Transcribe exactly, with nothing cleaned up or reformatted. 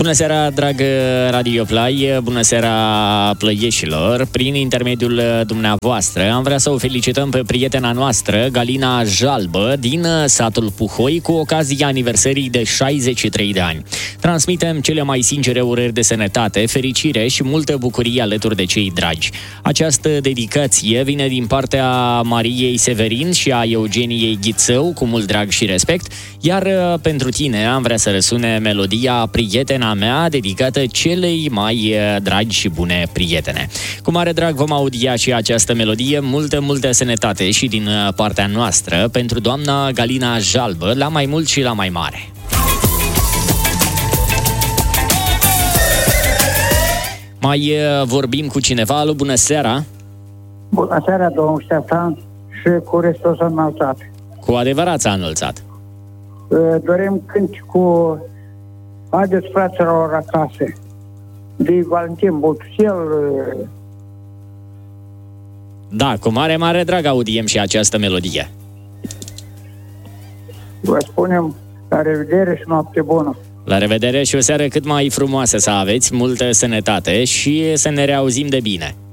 Bună seara, dragă Radio Play, bună seara plăieșilor. Prin intermediul dumneavoastră am vrea să o felicităm pe prietena noastră, Galina Jalbă, din satul Puhoi, cu ocazia aniversării de șaizeci și trei de ani. Transmitem cele mai sincere urări de sănătate, fericire și multă bucurie alături de cei dragi. Această dedicație vine din partea Mariei Severin și a Eugeniei Ghițău, cu mult drag și respect, iar pentru tine am vrea să răsune melodia Prietena mea, dedicată celei mai dragi și bune prietene. Cu mare drag vom audia și această melodie. Multă, multă sănătate și din partea noastră pentru doamna Galina Jalbă, la mai mult și la mai mare. Mai vorbim cu cineva. Alo, bună seara! Bună seara, domnul Ștefan, și cu Hristos a înălțat. Cu adevărat s-a înălțat. Dorim cânti cu Haideți, fraților, acasă, de Valentin Butusel. Da, cu mare, mare drag audiem și această melodie. Vă spunem la revedere și noapte bună. La revedere și o seară cât mai frumoasă să aveți, multă sănătate și să ne reauzim de bine.